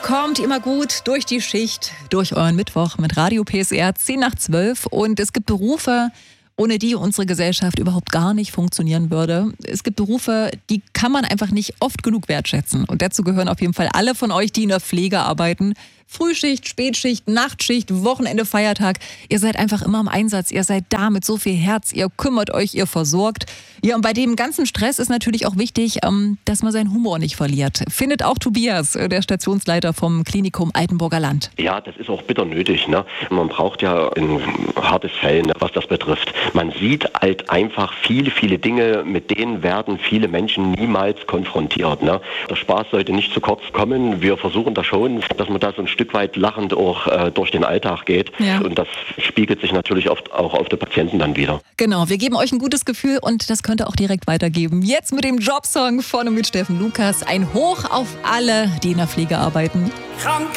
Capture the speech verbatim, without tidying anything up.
Kommt immer gut durch die Schicht, durch euren Mittwoch mit Radio P S R zehn nach zwölf. Und es gibt Berufe, ohne die unsere Gesellschaft überhaupt gar nicht funktionieren würde. Es gibt Berufe, die kann man einfach nicht oft genug wertschätzen. Und dazu gehören auf jeden Fall alle von euch, die in der Pflege arbeiten. Frühschicht, Spätschicht, Nachtschicht, Wochenende, Feiertag. Ihr seid einfach immer im Einsatz. Ihr seid da mit so viel Herz. Ihr kümmert euch, ihr versorgt. Ja, und bei dem ganzen Stress ist natürlich auch wichtig, dass man seinen Humor nicht verliert. Findet auch Tobias, der Stationsleiter vom Klinikum Altenburger Land. Ja, das ist auch bitter nötig. Ne? Man braucht ja ein hartes Fell, ne, was das betrifft. Man sieht halt einfach viele, viele Dinge, mit denen werden viele Menschen niemals konfrontiert. Ne? Der Spaß sollte nicht zu kurz kommen. Wir versuchen da schon, dass man da so ein Stück weit lachend auch äh, durch den Alltag geht. Ja. Und das spiegelt sich natürlich oft auch auf die Patienten dann wieder. Genau, wir geben euch ein gutes Gefühl und das könnt ihr auch direkt weitergeben. Jetzt mit dem Jobsong von und mit Steffen Lukas. Ein Hoch auf alle, die in der Pflege arbeiten.